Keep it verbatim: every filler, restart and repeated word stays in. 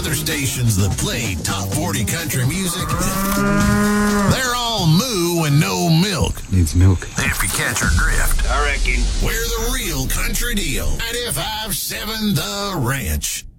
other stations that play top forty country music, they're all moo and no milk. Needs milk. If you catch our drift. I reckon. We're the real country deal at F I V seven The Ranch.